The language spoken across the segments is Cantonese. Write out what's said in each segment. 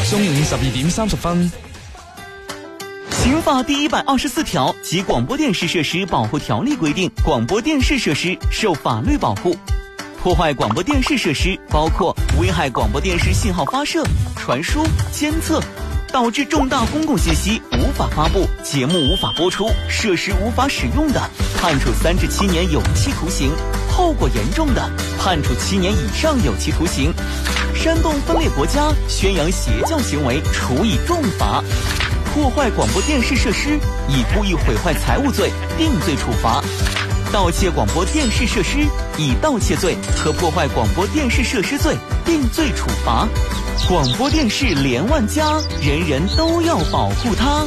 中午12點30分。 刑法第124條及廣播電視設施保護條例規定，廣播電視設施受法律保護。破壞廣播電視設施包括危害廣播電視信號發射、傳輸、監測，導致重大公共信息無法發布、節目無法播出、設施無法使用的，判處3至7年有期徒刑；後果嚴重的，判處7年以上有期徒刑。煽動分裂國家、宣揚邪教行為，處以重罰。破壞廣播電視設施，以故意毀壞財物罪定罪處罰。盜竊廣播電視設施，以盜竊罪和破壞廣播電視設施罪定罪處罰。廣播電視連萬家，人人都要保護它。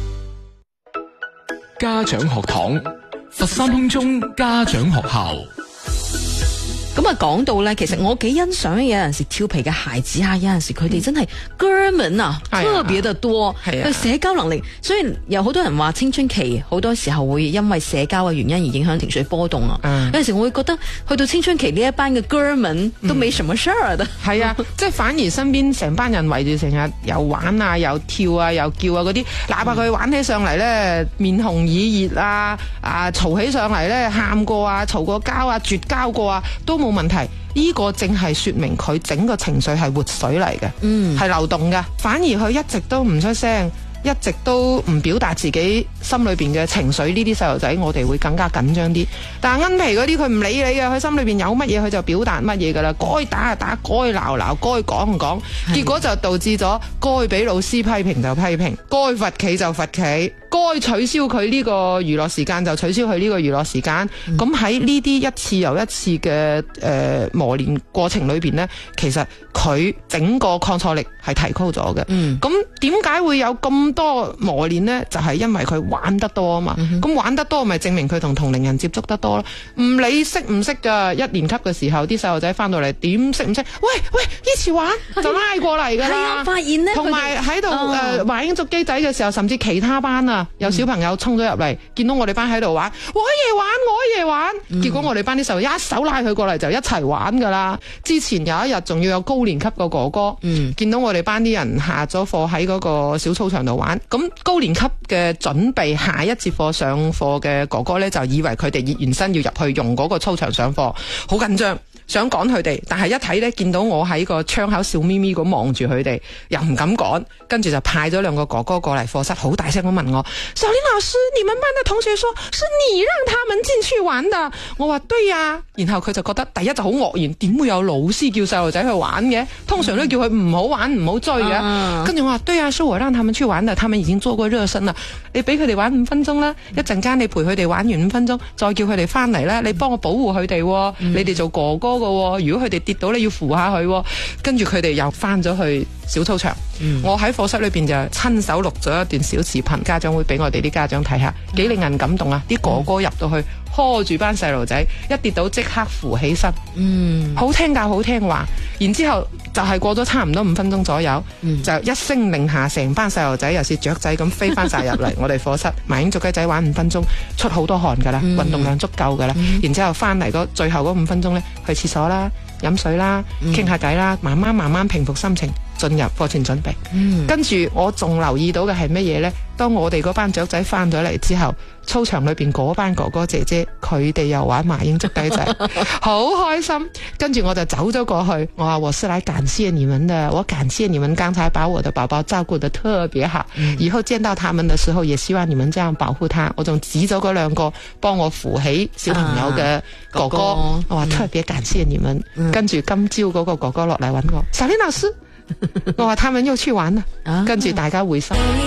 家長學堂，佛山空中家長學校。 咁啊，講到咧，其實我幾欣賞有陣時調皮嘅孩子啊，有陣時佢哋真係哥們啊，特別的多，佢社交能力。雖然有好多人話青春期好多時候會因為社交嘅原因而影響情緒波動啊。有陣時我會覺得去到青春期呢一班嘅哥們都沒什麼事兒的。 係啊，即係反而身邊成班人圍住成日又玩啊，又跳啊，又叫啊嗰啲，哪怕佢玩起上嚟咧面紅耳熱啊，嘈起上嚟咧喊過啊，嘈過交啊，絕交過啊，都冇問題。呢個正係說明佢整個情緒係活水嚟嘅，係流動㗎。反而佢一直都唔出聲，一直都唔表達自己心裏邊嘅情緒，呢啲細路仔我哋會更加緊張啲。但係奀皮嗰啲佢唔理你嘅，佢心裏邊有乜嘢佢就表達乜嘢噶啦，該打就打，該鬧鬧，該講就講，結果就導致咗該俾老師批評就批評，該罰企就罰企，該取消佢呢個娛樂時間就取消佢呢個娛樂時間。咁喺呢啲一次又一次嘅磨練過程裏邊呢，其實佢整個抗挫力係提高咗嘅。咁點解會有咁多磨練呢？就係因為佢玩得多啊嘛。咁玩得多咪證明佢同同齡人接觸得多咯。唔理識唔識噶，一年級嘅時候啲細路仔翻到嚟點識唔識？喂，一齊玩就拉過嚟噶啦。 發現呢， 同埋喺度玩英捉機仔嘅時候，甚至其他班啊，有小朋友衝咗入嚟，見到我哋班喺度玩，我也玩，結果我哋班啲細路一手拉佢過嚟就一齊玩噶啦。之前有一日仲要有高年級個哥哥，見到我哋班啲人下咗課喺嗰個小操場度玩，咁高年級嘅準備下一節課上課嘅哥哥呢，就以為佢哋熱完身要入去用嗰個操場上課，好緊張，想趕佢哋，但係一睇呢，見到我喺個窗口笑咪咪咁望住佢哋，又唔敢趕，跟住就派咗兩個哥哥過嚟課室，好大聲咁問我：小林老師，你們班的同學說是你讓他們進去玩的。我話對呀，然後佢就覺得第一就好愕然，點會有老師叫細路仔去玩嘅？通常都叫佢唔好玩唔好追嘅。跟住我話對呀，是我讓他們去玩的，他們已經做過熱身啦。你俾佢哋玩5分鐘啦，一陣間你陪佢哋玩完5分鐘，再叫佢哋翻嚟啦。你幫我保護佢哋，你哋做哥哥嘅，如果佢哋跌倒你要扶下佢。跟住佢哋又翻咗去小操場。我喺課室裏邊就親手錄咗一段小視頻，家長會俾我哋啲家長睇下，幾令人感動啊！啲哥哥入到去拖住班細路仔，一跌倒即刻扶起身，好聽教好聽話。然之後就係過咗差唔多5分鐘左右，就一聲令下，成班細路仔又似雀仔咁飛翻晒入嚟我哋課室，麻鷹捉雞仔玩5分鐘，出好多汗噶啦，運動量足夠噶啦。然之後翻嚟最後嗰5分鐘呢，去廁所啦，飲水啦，傾下偈啦，慢慢平復心情，進入課前準備。跟住我仲留意到嘅係乜嘢呢？當我哋嗰班雀仔翻咗嚟之後，操場裏邊嗰班哥哥姐姐佢哋又玩麻鷹捉雞仔，好開心。跟住我就走咗過去，我話我是來感謝你們的，我感謝你們剛才把我的寶寶照顧得特別好，以後見到他們的時候也希望你們這樣保護他。我仲指咗嗰兩個幫我扶起小朋友嘅哥哥，我話特別感謝你們。跟住今朝嗰個哥哥落嚟揾我，小林老師，我話他們又去玩啦，跟住大家回心。